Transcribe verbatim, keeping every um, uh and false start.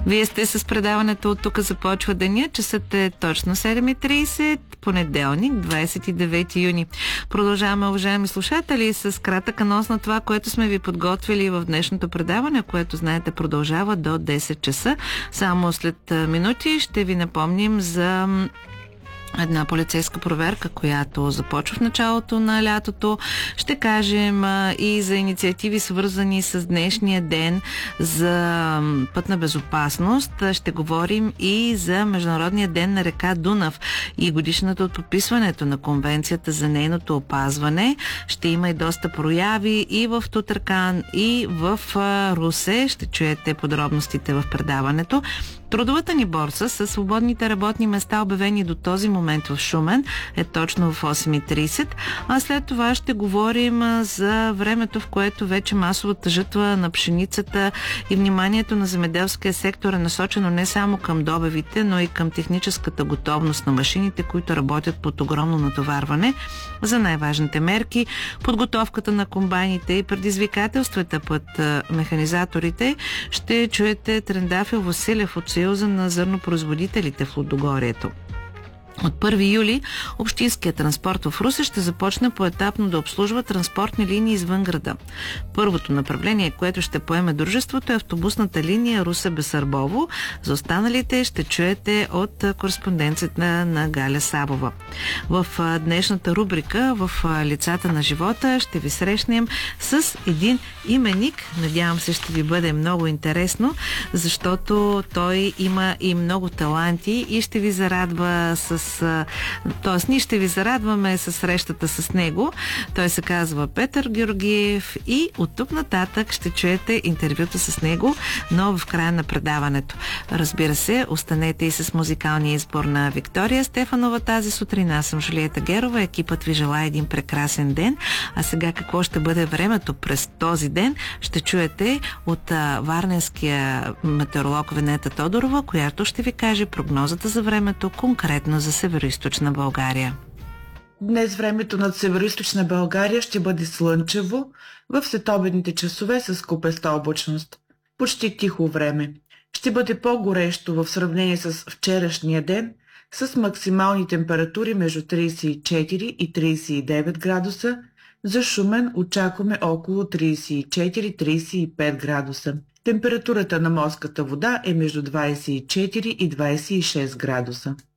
Вие сте с предаването "От тук започва деня". Часът е точно седем и трийсет, понеделник, двадесет и девети юни. Продължаваме, уважаеми слушатели, с кратък анонс на това, което сме ви подготвили в днешното предаване, което, знаете, продължава до десет часа. Само след минути ще ви напомним за една полицейска проверка, която започва в началото на лятото. Ще кажем а, и за инициативи, свързани с днешния ден за пътна безопасност. Ще говорим и за Международния ден на река Дунав и годишната от подписването на Конвенцията за нейното опазване. Ще има и доста прояви и в Тутъркан, и в а, Русе. Ще чуете подробностите в предаването. Трудовата ни борса с свободните работни места, обявени до този момент в Шумен, е точно в осем и трийсет, а след това ще говорим за времето, в което вече масовата жътва на пшеницата и вниманието на земеделския сектор е насочено не само към добивите, но и към техническата готовност на машините, които работят под огромно натоварване. За най-важните мерки, подготовката на комбайните и предизвикателствата под механизаторите, ще чуете Трендафил Василев от Съюза на зърнопроизводителите в Лудогорието. От първи юли общинският транспорт в Русе ще започне поетапно да обслужва транспортни линии извън града. Първото направление, което ще поеме дружеството, е автобусната линия Русе-Бесарбово. За останалите ще чуете от кореспонденцията на Галя Сабова. В днешната рубрика в лицата на живота ще ви срещнем с един именик. Надявам се, ще ви бъде много интересно, защото той има и много таланти и ще ви зарадва с Тоест, ние ще ви зарадваме със срещата с него. Той се казва Петър Георгиев и от тук нататък ще чуете интервюта с него, но в края на предаването. Разбира се, останете и с музикалния избор на Виктория Стефанова тази сутрин. Аз съм Жулиета Герова. Екипът ви желая един прекрасен ден. А сега какво ще бъде времето през този ден, ще чуете от а, варненския метеоролог Венета Тодорова, която ще ви каже прогнозата за времето конкретно за североизточна България. Днес времето над североизточна България ще бъде слънчево в следобедните часове с купеста облачност. Почти тихо време. Ще бъде по-горещо в сравнение с вчерашния ден, с максимални температури между трийсет и четири и трийсет и девет градуса. За Шумен очакваме около трийсет и четири - трийсет и пет градуса. Температурата на морската вода е между двадесет и четири и двадесет и шест градуса.